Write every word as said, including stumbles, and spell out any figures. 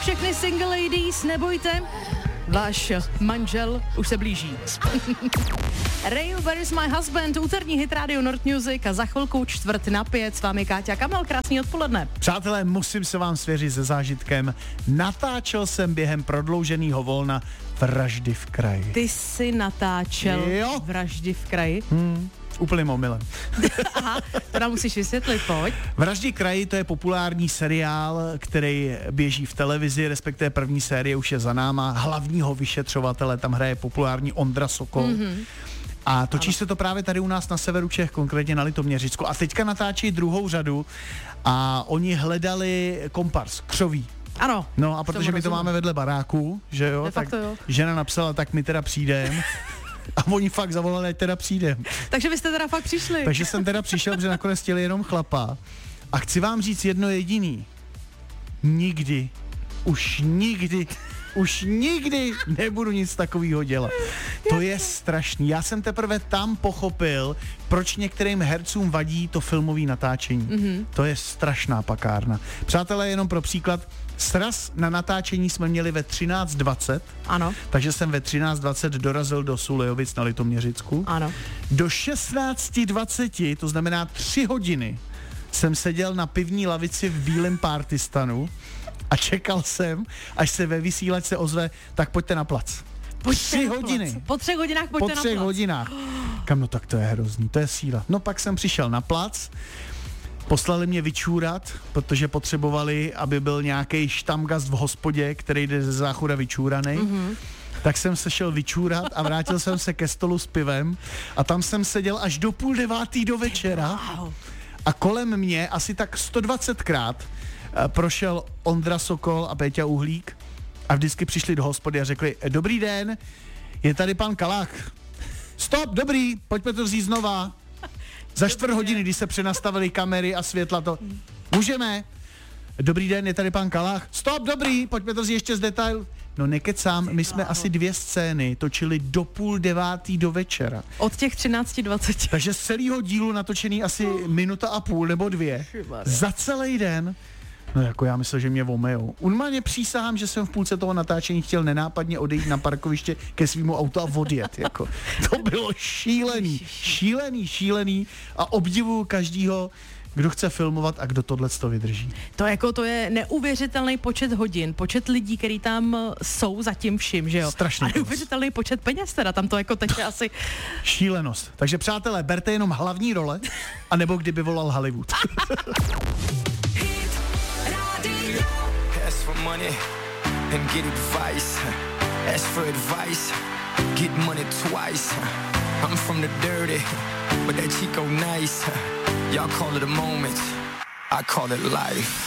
všechny single ladies, nebojte, váš manžel už se blíží. Ray, Where is my husband? Úterní hit Radio Nord Music a za chvilku čtvrt na pět. S vámi Káťa Kamel, krásný odpoledne. Přátelé, musím se vám svěřit se zážitkem. Natáčel jsem během prodlouženého volna Vraždy v kraji. Ty jsi natáčel jo. Vraždy v kraji? Hmm, úplným omylem. Aha, to nám musíš vysvětlit, pojď. Vraždy v kraji, to je populární seriál, který běží v televizi, respektive první série už je za náma. Hlavního vyšetřovatele tam hraje populární Ondra Sokol. Mm-hmm. A točí ano. se to právě tady u nás na severu Čech, konkrétně na Litoměřicku. A teďka natáčí druhou řadu a oni hledali kompars, křoví. Ano. No a protože my to máme vedle baráku, že jo, tak jo. žena napsala, tak my teda přijdem. A oni fakt zavolali, ať teda přijdem. Takže vy jste teda fakt přišli. Takže jsem teda přišel, protože nakonec chtěli jenom chlapa. A chci vám říct jedno jediný. Nikdy, už nikdy, už nikdy nebudu nic takového dělat. To je strašný. Já jsem teprve tam pochopil, proč některým hercům vadí to filmové natáčení. Mm-hmm. To je strašná pakárna. Přátelé, jenom pro příklad, sraz na natáčení jsme měli ve třináct dvacet. Ano. Takže jsem ve třináct dvacet dorazil do Sulejovic na Litoměřicku. Ano. Do šestnáct dvacet, to znamená tři hodiny, jsem seděl na pivní lavici v bílém Partistanu a čekal jsem, až se ve vysílačce ozve, tak pojďte na plac. Pojďte Tři na hodiny. Plac. Po třech hodinách pojďte po na plac. Po třech hodinách. Kam, no tak to je hrozný, to je síla. No pak jsem přišel na plac, poslali mě vyčůrat, protože potřebovali, aby byl nějaký štamgast v hospodě, který jde ze záchoda vyčúranej. Mm-hmm. Tak jsem se šel vyčůrat a vrátil jsem se ke stolu s pivem a tam jsem seděl až do půl devátý do večera. Wow. A kolem mě asi tak sto dvacetkrát uh, prošel Ondra Sokol a Péťa Uhlík a vždycky přišli do hospody a řekli, dobrý den, je tady pan Kalach. Stop, dobrý, pojďme to vzít znova. Za čtvrt hodiny, když se přenastavily kamery a světla, to můžeme. Dobrý den, je tady pan Kalach. Stop, dobrý, pojďme to vzít ještě z detail. No nekecám, my jsme asi dvě scény točili do půl devátý do večera. Od těch třináct dvacet. Takže z celého dílu natočený asi minuta a půl nebo dvě. Za celý den. No jako já myslel, že mě omejou. Unmaně přísahám, že jsem v půlce toho natáčení chtěl nenápadně odejít na parkoviště ke svýmu autu a odjet. Jako. To bylo šílený, šílený, šílený a obdivuju každýho, kdo chce filmovat a kdo tohleto vydrží. To jako to je neuvěřitelný počet hodin, počet lidí, který tam jsou za tím vším, že jo? Strašný. A neuvěřitelný počet peněz teda, tam to jako teď asi... Šílenost. Takže přátelé, berte jenom hlavní role, anebo kdyby volal Hollywood. Ask for money and get advice. Ask for advice, get money twice. I'm from the dirty, but that Chico nice. Y'all call it a moment, I call it life.